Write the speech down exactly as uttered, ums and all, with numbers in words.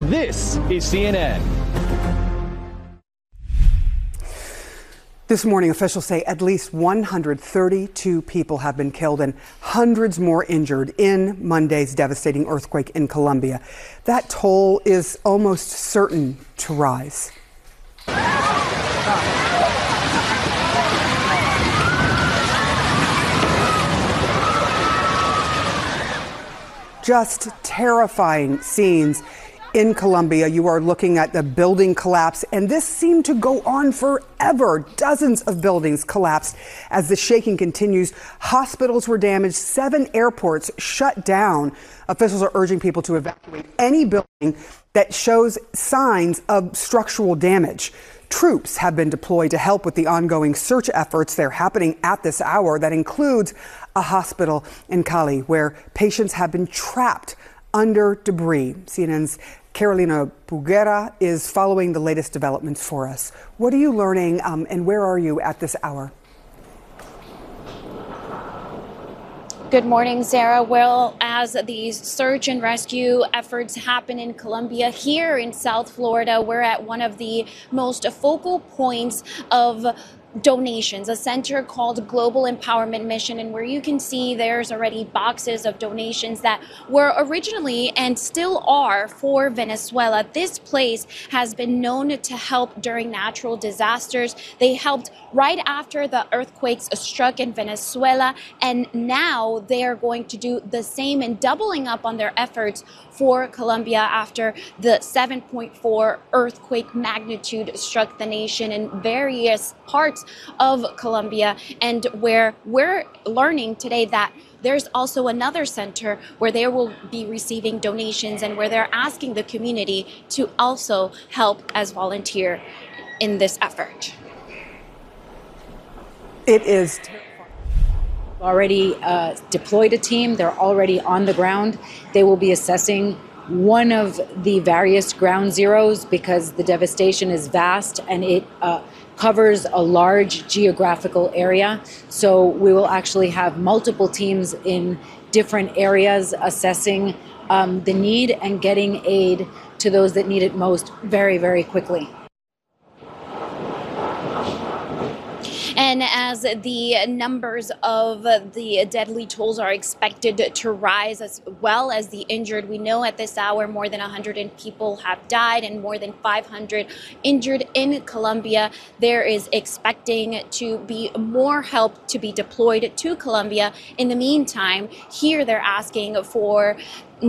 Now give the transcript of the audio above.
This is C N N. This morning, officials say at least one hundred thirty-two people have been killed and hundreds more injured in Monday's devastating earthquake in Colombia. That toll is almost certain to rise. Just terrifying scenes in Colombia. You are looking at the building collapse, and this seemed to go on forever. Dozens of buildings collapsed as the shaking continues. Hospitals were damaged. Seven airports shut down. Officials are urging people to evacuate any building that shows signs of structural damage. Troops have been deployed to help with the ongoing search efforts. They're happening at this hour. That includes a hospital in Cali where patients have been trapped under debris. C N N's Carolina Bruguera is following the latest developments for us. What are you learning um, and where are you at this hour? Good morning, Sarah. Well, as these search and rescue efforts happen in Colombia, here in South Florida, we're at one of the most focal points of donations, a center called Global Empowerment Mission, and where you can see there's already boxes of donations that were originally and still are for Venezuela. This place has been known to help during natural disasters. They helped right after the earthquakes struck in Venezuela, and now they are going to do the same and doubling up on their efforts for Colombia after the seven point four earthquake magnitude struck the nation in various parts of Colombia, and where we're learning today that there's also another center where they will be receiving donations and where they're asking the community to also help as volunteer in this effort. It is already uh, deployed a team. They're already on the ground. They will be assessing one of the various ground zeros because the devastation is vast and it uh, covers a large geographical area. So we will actually have multiple teams in different areas assessing um, the need and getting aid to those that need it most very, very quickly. And as the numbers of the deadly tolls are expected to rise, as well as the injured, we know at this hour more than one hundred people have died and more than five hundred injured in Colombia. There is expecting to be more help to be deployed to Colombia. In the meantime, here they're asking for